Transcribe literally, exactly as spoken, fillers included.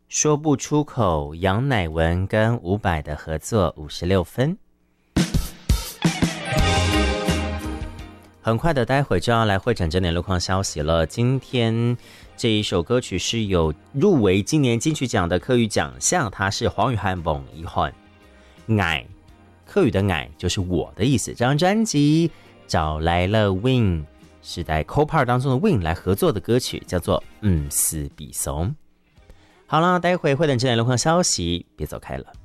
说不出口，杨乃文跟伍佰的合作五十六分。很快的，待会就要来会诊整点路况消息了。今天这一首歌曲是有入围今年金曲奖的客语奖项，它是黄宇涵蹦一汉爱，客语的爱就是我的意思。这张专辑找来了 Win， 是在 Co-Part 当中的 Win 来合作的歌曲，叫做唔是比怂。好了，待会会等整点路况消息，别走开了。